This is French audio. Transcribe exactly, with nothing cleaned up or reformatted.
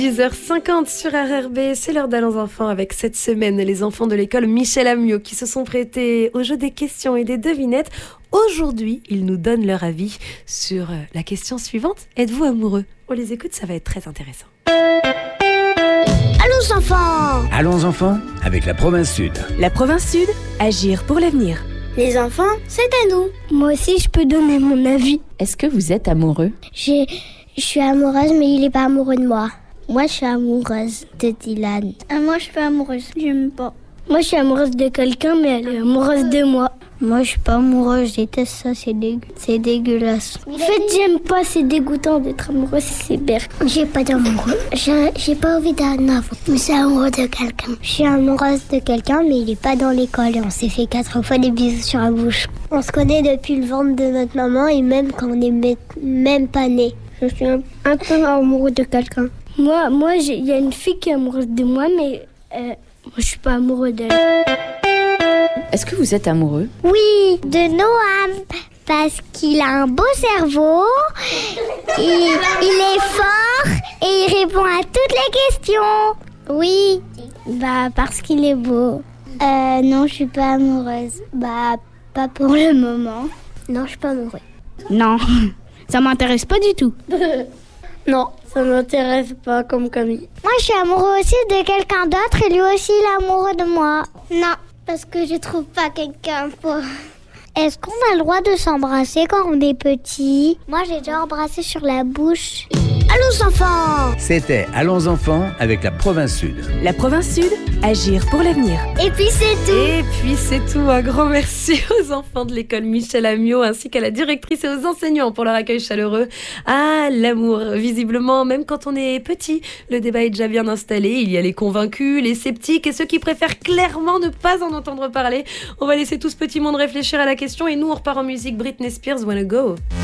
dix heures cinquante sur R R B, c'est l'heure d'Allons enfants avec cette semaine les enfants de l'école Michel Amiot qui se sont prêtés au jeu des questions et des devinettes. Aujourd'hui, ils nous donnent leur avis sur la question suivante. Êtes-vous amoureux ? On les écoute, ça va être très intéressant. Allons enfants! Allons enfants avec la province Sud. La province Sud, agir pour l'avenir. Les enfants, c'est à nous. Moi aussi, je peux donner mon avis. Est-ce que vous êtes amoureux ? J'ai, je suis amoureuse, mais il n'est pas amoureux de moi. Moi, je suis amoureuse de Dylan. Ah, moi, je suis pas amoureuse. J'aime pas. Moi, je suis amoureuse de quelqu'un, mais elle est amoureuse de moi. Moi, je suis pas amoureuse. Je déteste ça. C'est, dégueu... c'est dégueulasse. En fait, j'aime pas. C'est dégoûtant d'être amoureuse. C'est ber. J'ai pas d'amoureux. J'ai, j'ai pas envie d'en avoir. Je suis amoureuse de quelqu'un. Je suis amoureuse de quelqu'un, mais il est pas dans l'école. Et on s'est fait quatre fois des bisous sur la bouche. On se connaît depuis le ventre de notre maman et même quand on est même pas né. Je suis un, un peu amoureux de quelqu'un. Moi, moi, il y a une fille qui est amoureuse de moi, mais euh, moi, je suis pas amoureux d'elle. Est-ce que vous êtes amoureux ? Oui, de Noam, parce qu'il a un beau cerveau, il, il est fort et il répond à toutes les questions. Oui, bah parce qu'il est beau. Euh, non, je suis pas amoureuse. Bah, pas pour le moment. Non, je suis pas amoureuse. Non, ça m'intéresse pas du tout. Non, ça m'intéresse pas comme Camille. Moi, je suis amoureux aussi de quelqu'un d'autre et lui aussi, il est amoureux de moi. Non, parce que je trouve pas quelqu'un pour... Est-ce qu'on a le droit de s'embrasser quand on est petit ? Moi, j'ai déjà embrassé sur la bouche. Allons enfants! C'était Allons enfants avec la province Sud. La province Sud, agir pour l'avenir. Et puis c'est tout! Et puis c'est tout. Un grand merci aux enfants de l'école Michel Amiot ainsi qu'à la directrice et aux enseignants pour leur accueil chaleureux. Ah, l'amour, visiblement, même quand on est petit, le débat est déjà bien installé. Il y a les convaincus, les sceptiques et ceux qui préfèrent clairement ne pas en entendre parler. On va laisser tout ce petit monde réfléchir à la question et nous, on repart en musique Britney Spears, Wanna Go.